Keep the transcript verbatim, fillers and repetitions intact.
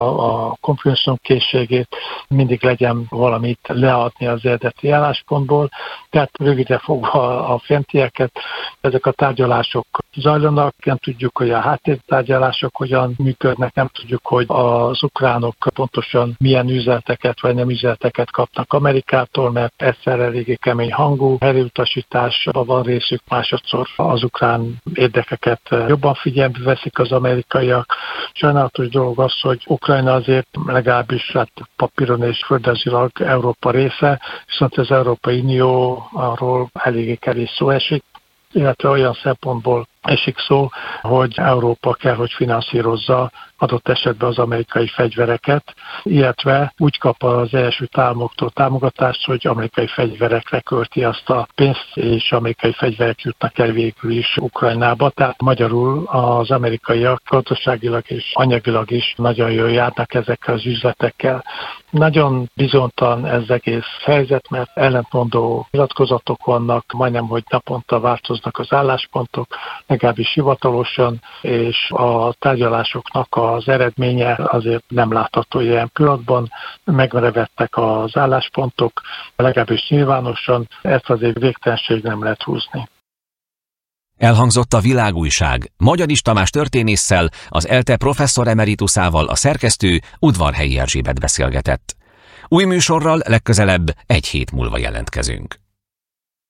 a kompromisszumkészségét, mindig legyen valamit leadni az eredeti álláspontból. Tehát rövidre fogva a fentieket, ezek a tárgyalások zajlanak, nem tudjuk, hogy a háttértárgyalások hogyan működnek, nem tudjuk, hogy az ukránok pontosan milyen üzeneteket vagy nem üzeneteket kapnak Amerikától, mert egyszer eléggé kemény hangú elutasításban van részük, másodszor az ukrán érdekeket jobban figyelembe veszik az amerikaiak. Sajnálatos dolog az, hogy Ukrajna azért legalábbis hát papíron és földrajzilag Európa része, viszont az Európai Unió arról eléggé kevés szó esik, illetve olyan szempontból esik szó, hogy Európa kell, hogy finanszírozza adott esetben az amerikai fegyvereket, illetve úgy kap az Egyesült Államoktól támogatást, hogy amerikai fegyverekre költi azt a pénzt, és amerikai fegyverek jutnak el végül is Ukrajnába. Tehát magyarul az amerikaiak gazdaságilag és anyagilag is nagyon jól járnak ezekkel az üzletekkel. Nagyon bizonytalan ez egész helyzet, mert ellentmondó nyilatkozatok vannak, majdnem, hogy naponta változnak az álláspontok, legalábbis hivatalosan, és a tárgyalásoknak az eredménye azért nem látható ilyen pillanatban. Megmerevettek az álláspontok, legalábbis nyilvánosan, ezt azért végtelenség nem lehet húzni. Elhangzott a Világújság. Magyarics Tamás történésszel, az ELTE professzor emeritusával a szerkesztő Udvarhelyi Erzsébet beszélgetett. Új műsorral legközelebb egy hét múlva jelentkezünk.